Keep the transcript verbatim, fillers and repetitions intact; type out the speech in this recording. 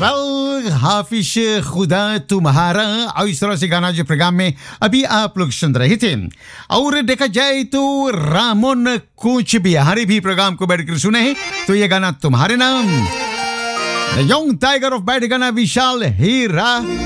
Well हाफिज खुदा तुम्हारा, और इस तरह से गाना जो प्रोग्राम में अभी आप लोग सुन रहे थे। और देखा जाए तो रामोन कूच बिहारी भी प्रोग्राम को बैठकर सुने हैं, तो ये गाना तुम्हारे नाम। यंग टाइगर ऑफ बैठ गाना विशाल हीरा।